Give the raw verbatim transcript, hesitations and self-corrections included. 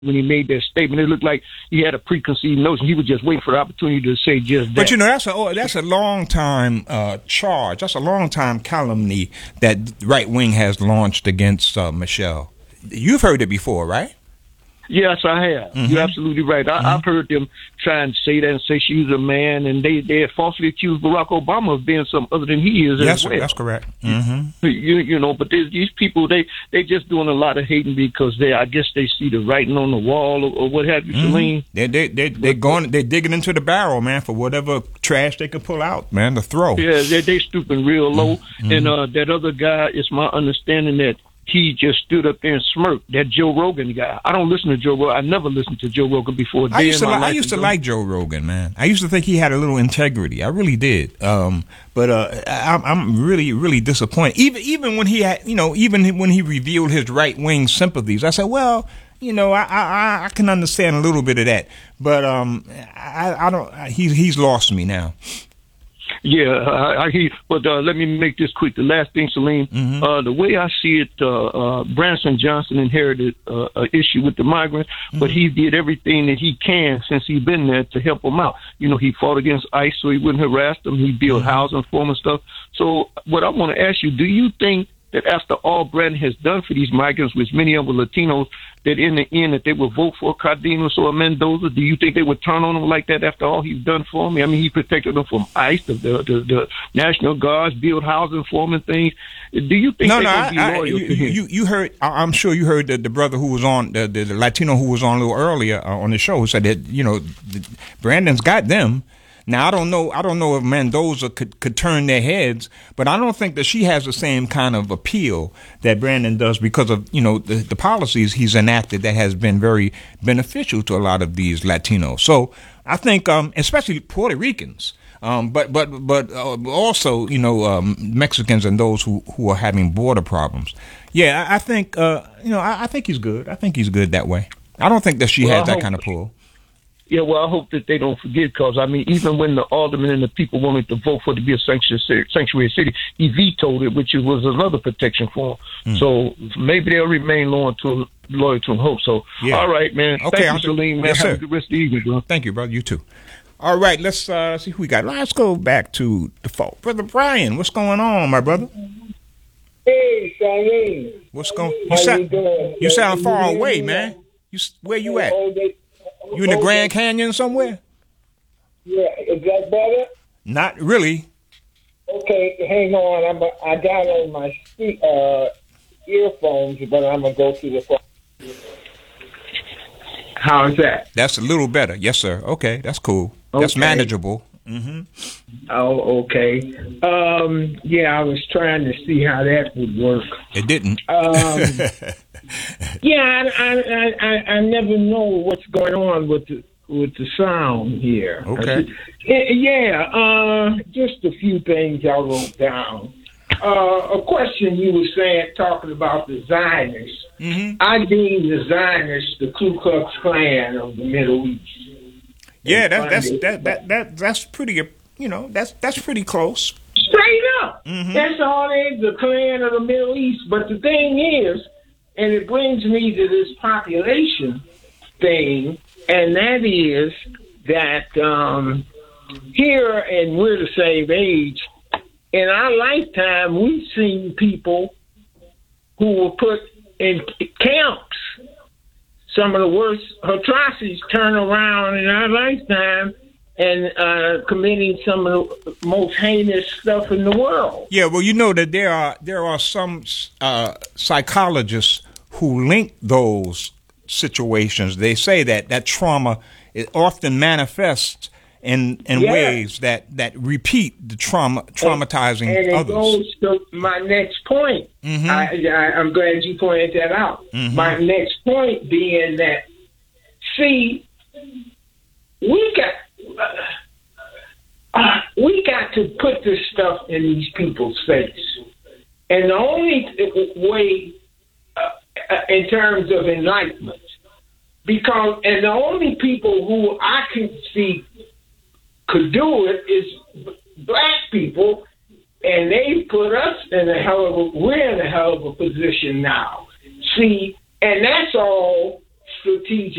when he made that statement. It looked like he had a preconceived notion. He was just waiting for the opportunity to say just that. But you know, that's a oh, that's a long time uh, charge. That's a long time calumny that right wing has launched against uh, Michelle. You've heard it before, right? Yes, I have. Mm-hmm. You're absolutely right. I, Mm-hmm. I've heard them try and say that and say she's a man, and they, they had falsely accused Barack Obama of being something other than he is. Yes, as well. That's correct. Mm-hmm. You, you know, but these people, they they just doing a lot of hating because they, I guess, they see the writing on the wall or, or what have you, Mm-hmm. Salim. They they they they're going, they're digging into the barrel, man, for whatever trash they can pull out, man, to throw. Yeah, they they stooping real low, Mm-hmm. and uh, that other guy, it's my understanding that he just stood up there and smirked. That Joe Rogan guy. I don't listen to Joe Rogan. I never listened to Joe Rogan before. I used to, li- I used to like Joe Rogan, man. I used to think he had a little integrity. I really did. Um, but uh, I, I'm really, really disappointed. Even, even when he had, you know, even when he revealed his right wing sympathies, I said, well, you know, I, I, I can understand a little bit of that. But um, I, I don't. He's he's lost me now. Yeah, I, I hear. But uh, let me make this quick. The last thing, Salim, Mm-hmm. uh, the way I see it, uh, uh, Branson Johnson inherited uh, an issue with the migrants, Mm-hmm. but he did everything that he can since he's been there to help them out. You know, he fought against ICE so he wouldn't harass them. He built Mm-hmm. housing for them and stuff. So what I want to ask you, do you think that after all Brandon has done for these migrants, which many of them were Latinos, that in the end that they would vote for Cardenas or Mendoza? Do you think they would turn on him like that after all he's done for them? I mean, he protected them from ICE, the the, the, the National Guards, build housing for them and things. Do you think No, they no, would I, be I, loyal you, to him? you you heard. I- I'm sure you heard the, the brother who was on the, the, the Latino who was on a little earlier uh, on the show who said that you know the, Brandon's got them. Now I don't know. I don't know if Mendoza could, could turn their heads, but I don't think that she has the same kind of appeal that Brandon does because of you know the, the policies he's enacted that has been very beneficial to a lot of these Latinos. So I think, um, especially Puerto Ricans, um, but but but uh, also you know um, Mexicans and those who, who are having border problems. Yeah, I, I think uh, you know I, I think he's good. I think he's good that way. I don't think that she Well, has I that hope- kind of pull. Yeah, well, I hope that they don't forget, because, I mean, even when the aldermen and the people wanted to vote for it to be a sanctuary, sanctuary city, he vetoed it, which was another protection for him. Mm. So maybe they'll remain loyal to, loyal to him. Hope so. Yeah. All right, man. Okay, Thank you, Salim, man. Yes, Have sir. a good rest of the evening, bro. Thank you, brother. You too. All right, let's uh, see who we got. Let's go back to the phone. Brother Brian, what's going on, my brother? Hey, Salim. What's going How you? Sound, you doing? you sound You far hear away, me? man. You s- Where you at? Oh, they- You in the oh, Grand they- Canyon somewhere? Yeah, is that better? Not really. Okay, hang on. I'm a, I got on my spe- uh, earphones, but I'm gonna go through the phone. How's that? That's a little better. Yes, sir. Okay, that's cool. That's Okay. manageable. Mm-hmm. Oh, okay. Um, yeah, I was trying to see how that would work. It didn't. Um, yeah, I, I, I, I never know what's going on with the with the sound here. Okay. Yeah, uh, just a few things I wrote down. Uh, a question you were saying, talking about the Zionists. Mm-hmm. I deem the Zionists the Ku Klux Klan of the Middle East. Yeah, that, that's that, that that that's pretty. You know, that's that's pretty close. Straight up. Mm-hmm. That's all it is, the Klan of the Middle East. But the thing is, and it brings me to this population thing, and that is that um, here, and we're the same age, in our lifetime, we've seen people who were put in camps. Some of the worst atrocities turn around in our lifetime and uh, committing some of the most heinous stuff in the world. Yeah, well, you know that there are there are some uh, psychologists who link those situations. They say that that trauma it often manifests in in Yeah. ways that, that repeat the trauma traumatizing and, and it others. goes to my next point. Mhm. I, I, I'm glad you pointed that out. Mhm. My next point being that, see, we got uh, uh, we got to put this stuff in these people's face, and the only way, uh, uh, in terms of enlightenment, because and the only people who I can see could do it is black people, and they put us in a hell of a we're in a hell of a position now. See, and that's all strategic